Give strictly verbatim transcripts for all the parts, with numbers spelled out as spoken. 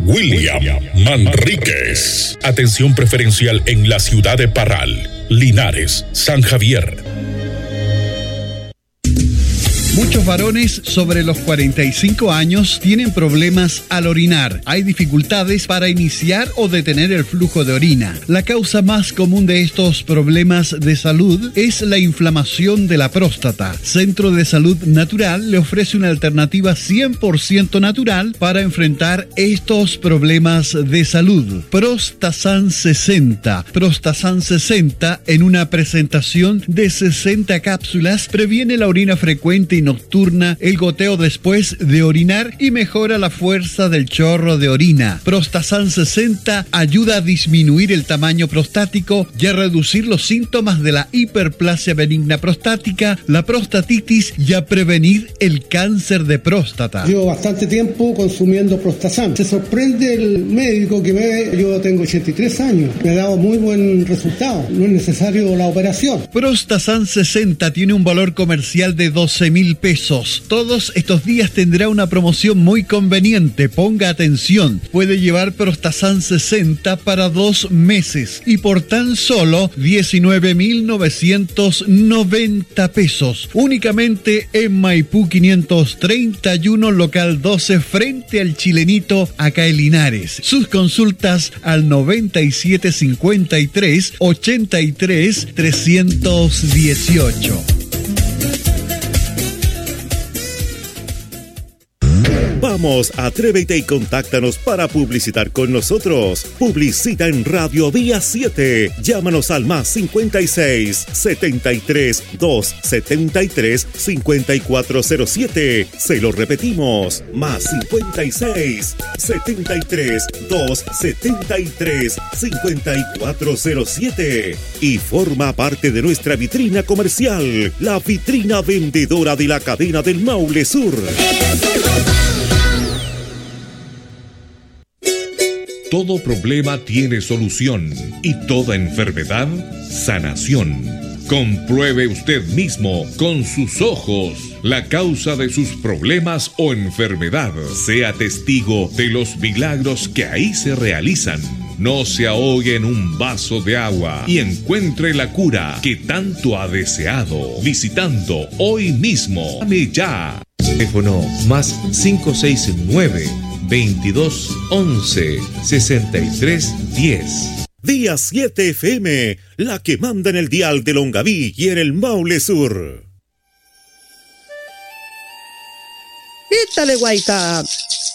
William Manríquez. Atención preferencial en la ciudad de Parral, Linares, San Javier. Muchos varones sobre los cuarenta y cinco años tienen problemas al orinar. Hay dificultades para iniciar o detener el flujo de orina. La causa más común de estos problemas de salud es la inflamación de la próstata. Centro de Salud Natural le ofrece una alternativa cien por ciento natural para enfrentar estos problemas de salud. Prostasan sesenta. Prostasan sesenta en una presentación de sesenta cápsulas previene la orina frecuente y nocturna, el goteo después de orinar y mejora la fuerza del chorro de orina. Prostasan sesenta ayuda a disminuir el tamaño prostático y a reducir los síntomas de la hiperplasia benigna prostática, la prostatitis y a prevenir el cáncer de próstata. Llevo bastante tiempo consumiendo Prostasan. Se sorprende el médico que me... Yo tengo ochenta y tres años. Me ha dado muy buen resultado. No es necesario la operación. Prostasan sesenta tiene un valor comercial de doce mil pesos. Todos estos días tendrá una promoción muy conveniente. Ponga atención. Puede llevar Prostasan sesenta para dos meses y por tan solo diecinueve mil novecientos noventa pesos. Únicamente en Maipú quinientos treinta y uno, local doce, frente al Chilenito, acá en Linares. Sus consultas al noventa y siete cincuenta y tres ochenta y tres trescientos dieciocho. Vamos, atrévete y contáctanos para publicitar con nosotros. Publicita en Radio Vía siete. Llámanos al más cincuenta y seis, setenta y tres, doscientos setenta y tres, cincuenta y cuatro cero siete. Se lo repetimos, más cincuenta y seis, setenta y tres, doscientos setenta y tres, cincuenta y cuatro cero siete. Y forma parte de nuestra vitrina comercial, la vitrina vendedora de la cadena del Maule Sur. Todo problema tiene solución y toda enfermedad, sanación. Compruebe usted mismo con sus ojos la causa de sus problemas o enfermedad. Sea testigo de los milagros que ahí se realizan. No se ahogue en un vaso de agua y encuentre la cura que tanto ha deseado visitando hoy mismo. Llame ya. Teléfono más cinco seis nueve, veintidós once, sesenta y tres diez. Vía siete F M, la que manda en el dial de Longaví y en el Maule Sur. ¡Quítale, guaita!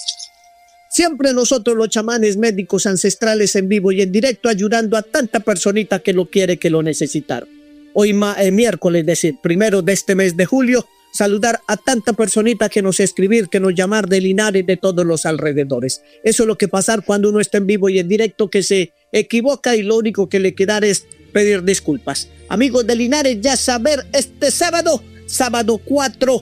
Siempre nosotros los chamanes médicos ancestrales en vivo y en directo ayudando a tanta personita que lo quiere, que lo necesitaron. Hoy ma, eh, miércoles, es decir, primero de este mes de julio, saludar a tanta personita que nos escribir, que nos llamar de Linares, de todos los alrededores. Eso es lo que pasa cuando uno está en vivo y en directo, que se equivoca y lo único que le queda es pedir disculpas. Amigos de Linares, ya saber, este sábado, sábado cuatro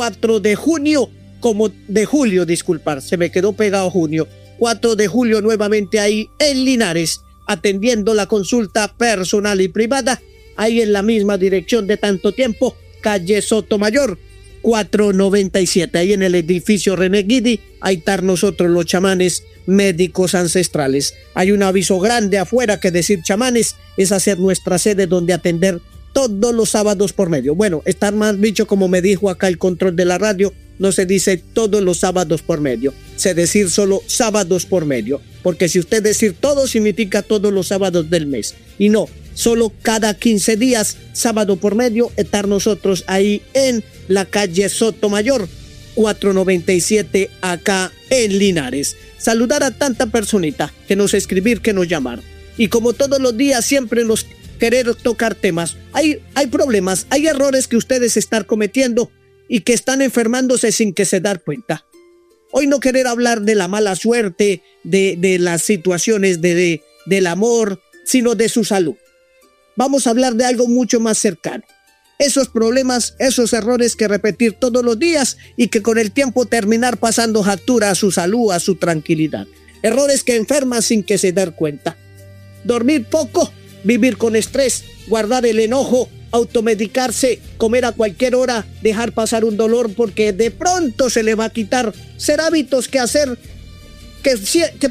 de junio, como de julio, disculpar, se me quedó pegado junio, cuatro de julio nuevamente ahí en Linares, atendiendo la consulta personal y privada, ahí en la misma dirección de tanto tiempo, calle Sotomayor, cuatrocientos noventa y siete, ahí en el edificio René Guidi, ahí están nosotros los chamanes médicos ancestrales. Hay un aviso grande afuera que decir chamanes es hacer nuestra sede donde atender todos los sábados por medio. Bueno, estar más dicho, como me dijo acá el control de la radio, no se dice todos los sábados por medio, se decir solo sábados por medio, porque si usted decir todo significa todos los sábados del mes, y no, solo cada quince días, sábado por medio, estar nosotros ahí en la calle Sotomayor, cuatrocientos noventa y siete, acá en Linares. Saludar a tanta personita que nos escribir, que nos llamar. Y como todos los días, siempre nos querer tocar temas. Hay, hay problemas, hay errores que ustedes están cometiendo y que están enfermándose sin que se den cuenta. Hoy no querer hablar de la mala suerte, de, de las situaciones de, de, del amor, sino de su salud. Vamos a hablar de algo mucho más cercano. Esos problemas, esos errores que repetir todos los días y que con el tiempo terminar pasando factura a su salud, a su tranquilidad. Errores que enferman sin que se den cuenta. Dormir poco, vivir con estrés, guardar el enojo, automedicarse, comer a cualquier hora, dejar pasar un dolor porque de pronto se le va a quitar. Ser hábitos que hacer, que, que